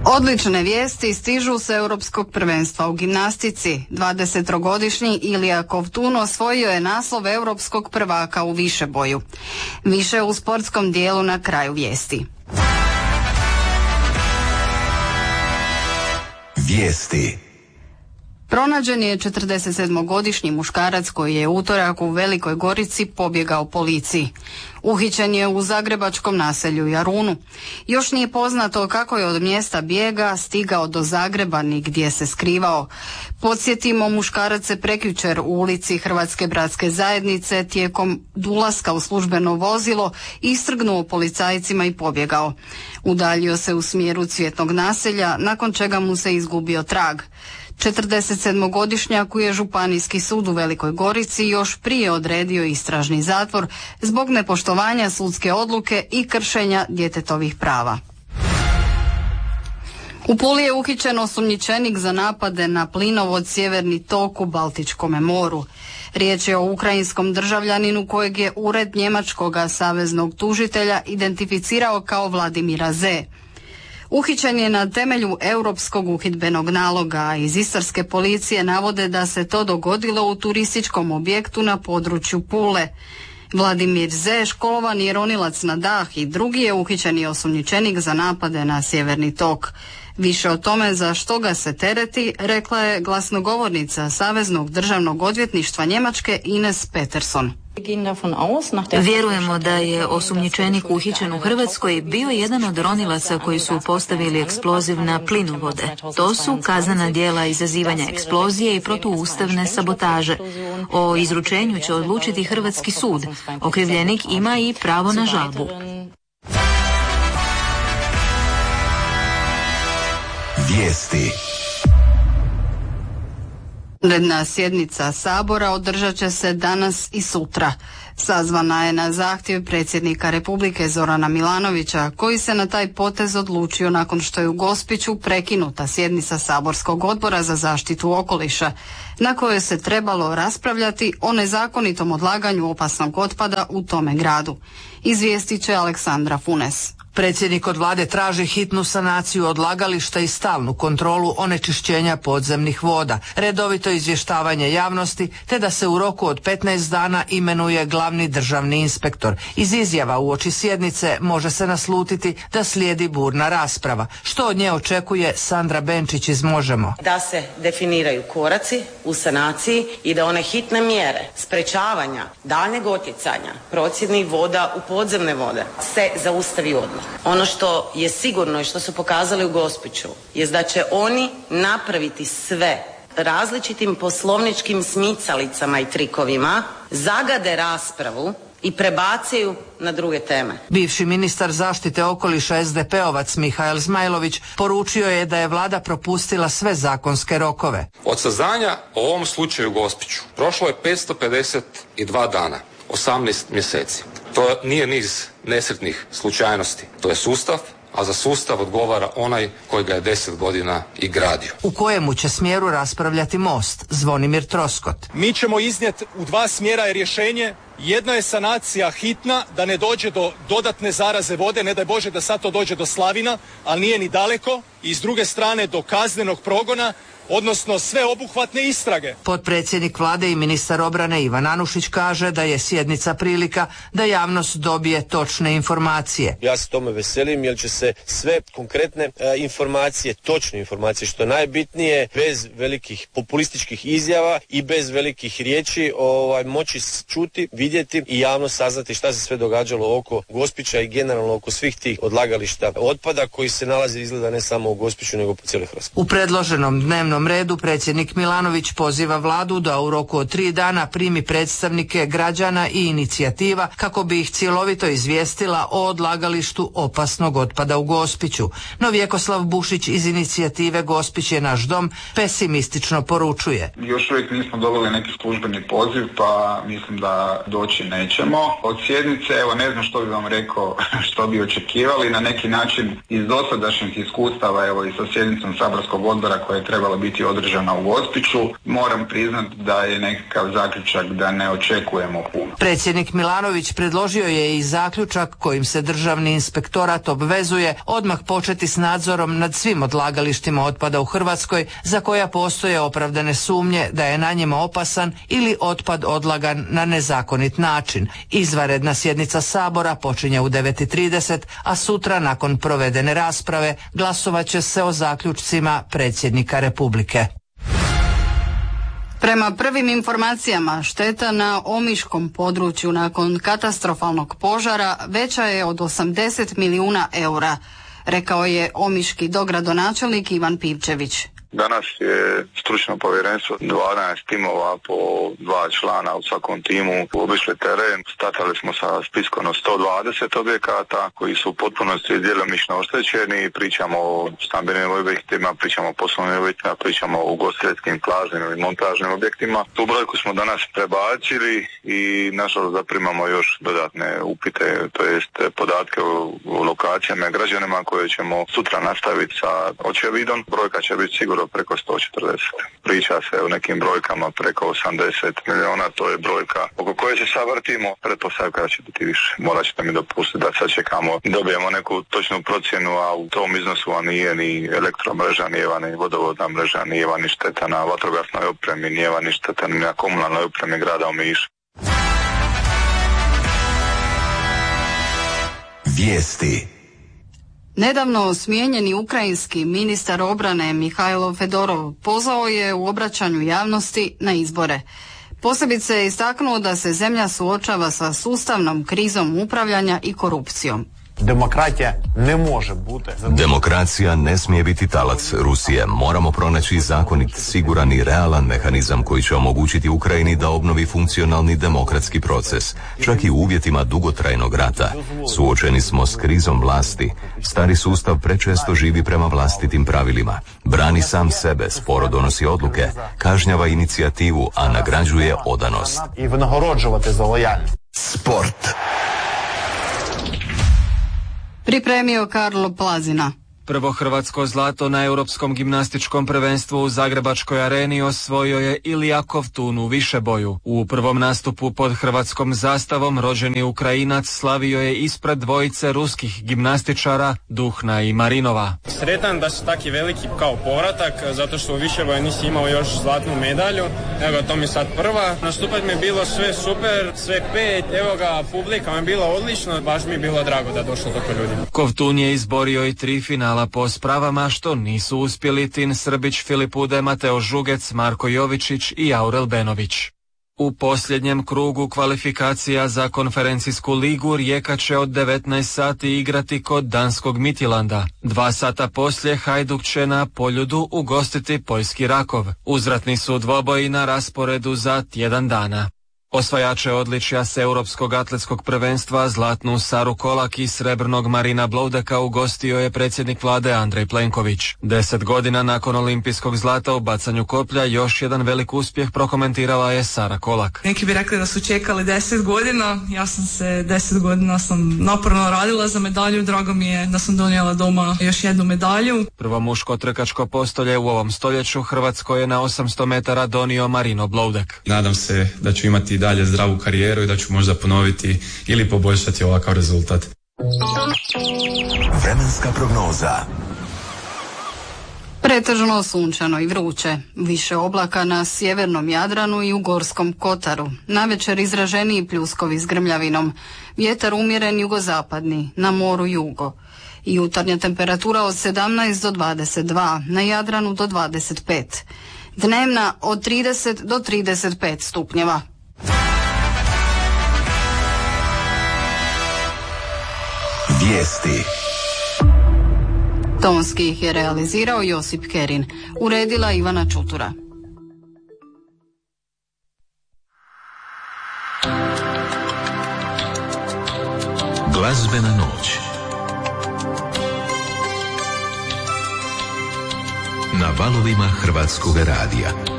Odlične vijesti stižu s Europskog prvenstva u gimnastici. 20-godišnji Ilija Kovtun osvojio je naslov europskog prvaka u višeboju. Više u sportskom dijelu na kraju vijesti. Vijesti. Pronađen je 47-godišnji muškarac koji je utorak u Velikoj Gorici pobjegao policiji. Uhićen je u zagrebačkom naselju Jarunu. Još nije poznato kako je od mjesta bijega stigao do Zagreba ni gdje se skrivao. Podsjetimo, muškarac se prekjučer u ulici Hrvatske bratske zajednice tijekom ulaska u službeno vozilo istrgnuo policajcima i pobjegao. Udaljio se u smjeru Cvjetnog naselja, nakon čega mu se izgubio trag. 47-godišnjaku je Županijski sud u Velikoj Gorici još prije odredio istražni zatvor zbog nepoštovanja sudske odluke i kršenja djetetovih prava. U Puli je uhićen osumnjičenik za napade na plinovod Sjeverni tok u Baltičkome moru. Riječ je o ukrajinskom državljaninu kojeg je ured njemačkog saveznog tužitelja identificirao kao Vladimira Z. Uhićen je na temelju europskog uhidbenog naloga, a iz istarske policije navode da se to dogodilo u turističkom objektu na području Pule. Vladimir Z, školovan je ronilac na dah i drugi je uhićeni osumnjičenik za napade na Sjeverni tok. Više o tome za što ga se tereti rekla je glasnogovornica Saveznog državnog odvjetništva Njemačke Ines Peterson. Vjerujemo da je osumnjičenik uhićen u Hrvatskoj bio jedan od ronilaca koji su postavili eksploziv na plinovode. To su kaznena djela izazivanja eksplozije i protuustavne sabotaže. O izručenju će odlučiti Hrvatski sud. Okrivljenik ima i pravo na žalbu. Vijesti. Redna sjednica Sabora održat će se danas i sutra. Sazvana je na zahtjev predsjednika Republike Zorana Milanovića, koji se na taj potez odlučio nakon što je u Gospiću prekinuta sjednica Saborskog odbora za zaštitu okoliša, na kojoj se trebalo raspravljati o nezakonitom odlaganju opasnog otpada u tome gradu. Izvijestit će Aleksandra Funes. Predsjednik od vlade traži hitnu sanaciju odlagališta i stalnu kontrolu onečišćenja podzemnih voda, redovito izvještavanje javnosti, te da se u roku od 15 dana imenuje glavni državni inspektor. Iz izjava uoči sjednice može se naslutiti da slijedi burna rasprava. Što od nje očekuje Sandra Benčić iz Možemo? Da se definiraju koraci u sanaciji i da one hitne mjere sprečavanja daljnjeg otjecanja procjednih voda u podzemne vode se zaustavi odmah. Ono što je sigurno i što su pokazali u Gospiću je da će oni napraviti sve različitim poslovničkim smicalicama i trikovima, zagade raspravu i prebacaju na druge teme. Bivši ministar zaštite okoliša SDP-ovac Mihael Zmajlović poručio je da je vlada propustila sve zakonske rokove. Od saznanja o ovom slučaju u Gospiću prošlo je 552 dana, 18 mjeseci. To nije niz nesretnih slučajnosti, to je sustav, a za sustav odgovara onaj koji ga je 10 godina i gradio. U kojemu će smjeru raspravljati Most? Zvonimir Troskot. Mi ćemo iznijeti u dva smjera je rješenje. Jedno je sanacija hitna, da ne dođe do dodatne zaraze vode, ne daj Bože da sad to dođe do slavina, ali nije ni daleko. I s druge strane do kaznenog progona, odnosno sveobuhvatne istrage. Potpredsjednik vlade i ministar obrane Ivan Anušić kaže da je sjednica prilika da javnost dobije točne informacije. Ja se tome veselim jer će se sve konkretne informacije, točne informacije što je najbitnije, bez velikih populističkih izjava i bez velikih riječi moći čuti, vidjeti i javno saznati šta se sve događalo oko Gospića i generalno oko svih tih odlagališta otpada koji se nalaze izgleda ne samo u Gospiću nego po cijeloj Hrvatskoj. U predloženom dnevnom redu predsjednik Milanović poziva vladu da u roku od 3 dana primi predstavnike građana i inicijativa kako bi ih cjelovito izvijestila o odlagalištu opasnog otpada u Gospiću. No Vjekoslav Bušić iz inicijative Gospić je naš dom pesimistično poručuje. Još uvijek nismo dobili neki službeni poziv, pa mislim da doći nećemo. Od sjednice, evo ne znam što bi vam rekao, što bi očekivali, na neki način iz dosadašnjih iskustava, evo i sa sjednicom saborskog odbora koja je trebala biti održana u Gospiću, moram priznati da je nekakav zaključak da ne očekujemo puno. Predsjednik Milanović predložio je i zaključak kojim se Državni inspektorat obvezuje odmah početi s nadzorom nad svim odlagalištima otpada u Hrvatskoj za koja postoje opravdane sumnje da je na njima opasan ili otpad odlagan na nezakonit način. Izvanredna sjednica Sabora počinje u 9:30, a sutra nakon provedene rasprave glasovat će se o zaključcima predsjednika Republike. Prema prvim informacijama, šteta na omiškom području nakon katastrofalnog požara veća je od 80 milijuna eura, rekao je omiški dogradonačelnik Ivan Pivčević. Danas je stručno povjerenstvo 12 timova po 2 člana u svakom timu obišli teren. Startali smo sa spiskom od 120 objekata koji su u potpunosti djelomično oštećeni. Pričamo o stambenim objektima, pričamo o poslovnim objektima, pričamo o ugostiteljskim, plažnim i montažnim objektima. Tu brojku smo danas prebacili i nažalost zaprimamo još dodatne upite, to jest podatke o lokacijama i građanima koje ćemo sutra nastaviti sa očevidom. Brojka će biti sigurno preko 140. Priča se o nekim brojkama preko 80 milijuna, to je brojka oko koje se savrtimo, pretpostavka će biti više. Morat ćete mi dopustiti da sad čekamo, dobijemo neku točnu procjenu, a u tom iznosu nije ni elektromreža, nije ni vodovodna mreža, nije ni šteta na vatrogasnoj opremi, nije ni šteta na komunalnoj opremi grada Omiša. Vijesti. Nedavno smijenjeni ukrajinski ministar obrane Mihajlo Fedorov pozvao je u obraćanju javnosti na izbore. Posebice je istaknuo da se zemlja suočava sa sustavnom krizom upravljanja i korupcijom. Demokracija ne smije biti talac Rusije. Moramo pronaći zakonit, siguran i realan mehanizam koji će omogućiti Ukrajini da obnovi funkcionalni demokratski proces. Čak i u uvjetima dugotrajnog rata. Suočeni smo s krizom vlasti. Stari sustav prečesto živi prema vlastitim pravilima. Brani sam sebe, sporo donosi odluke, kažnjava inicijativu, a nagrađuje odanost. Sport. Pripremio Karlo Plazina. Prvo hrvatsko zlato na Europskom gimnastičkom prvenstvu u Zagrebačkoj areni osvojio je Ilija Kovtun u višeboju. U prvom nastupu pod hrvatskom zastavom rođeni Ukrajinac slavio je ispred dvojice ruskih gimnastičara Duhna i Marinova. Sretan da su taki veliki kao povratak, zato što u višeboju nisi imao još zlatnu medalju. Evo to mi sad prva. Nastupat mi je bilo sve super, sve 5. Evo ga, publika mi je bila odlično. Baš mi je bilo drago da došlo toliko ljudi. Kovtun je izborio i 3 finala po spravama što nisu uspjeli Tin Srbić, Filip Ude, Mateo Žugec, Marko Jovičić i Aurel Benović. U posljednjem krugu kvalifikacija za konferencijsku ligu Rijeka će od 19 sati igrati kod danskog Midtjylanda. 2 sata poslije Hajduk će na Poljudu ugostiti poljski Rakov. Uzvratni su dvoboji na rasporedu za tjedan dana. Osvajače odličja s Europskog atletskog prvenstva zlatnu Saru Kolak i srebrnog Marina Bloudeka ugostio je predsjednik vlade Andrej Plenković. 10 godina nakon olimpijskog zlata u bacanju koplja još jedan velik uspjeh prokomentirala je Sara Kolak. Neki bi rekli da su čekali 10 godina, ja sam se 10 godina naporno radila za medalju, drago mi je da sam donijela doma još jednu medalju. Prvo muško trkačko postolje u ovom stoljeću Hrvatsko je na 800 metara donio Marino Bloudek. Nadam se da ću imati dalje zdravu karijeru i da ću možda ponoviti ili poboljšati ovakav rezultat. Vremenska prognoza. Pretežno sunčano i vruće. Više oblaka na sjevernom Jadranu i u Gorskom Kotaru. Navečer izraženiji pljuskovi s grmljavinom. Vjetar umjeren jugozapadni, na moru jugo. I jutarnja temperatura od 17 do 22, na Jadranu do 25. Dnevna od 30 do 35 stupnjeva. Vijesti. Tonski ih je realizirao Josip Kerin. Uredila Ivana Čutura. Glazbena noć. Na valovima Hrvatskog radija.